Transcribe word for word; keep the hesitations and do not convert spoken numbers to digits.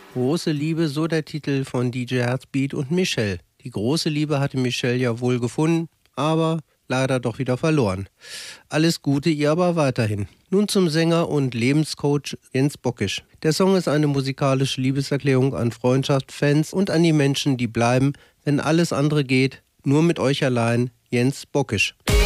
Große Liebe, so der Titel von D J Herzbeat und Michelle. Die große Liebe hatte Michelle ja wohl gefunden, aber leider doch wieder verloren. Alles Gute ihr aber weiterhin. Nun zum Sänger und Lebenscoach Jens Bockisch. Der Song ist eine musikalische Liebeserklärung an Freundschaft, Fans und an die Menschen, die bleiben, wenn alles andere geht. Nur mit euch allein, Jens Bockisch.